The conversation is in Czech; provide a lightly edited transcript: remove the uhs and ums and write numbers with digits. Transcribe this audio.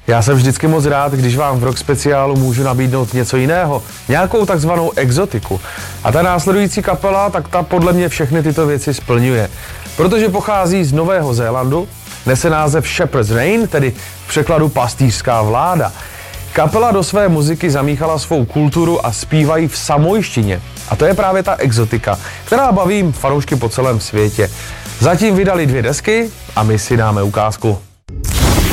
Já jsem vždycky moc rád, když vám v rock speciálu můžu nabídnout něco jiného, nějakou takzvanou exotiku. A ta následující kapela, tak ta podle mě všechny tyto věci splňuje. Protože pochází z Nového Zélandu, nese název Shepherd's Reign, tedy v překladu pastýřská vláda. Kapela do své muziky zamíchala svou kulturu a zpívají v samojštině. A to je právě ta exotika, která baví fanoušky po celém světě. Zatím vydali 2 desky a my si dáme ukázku.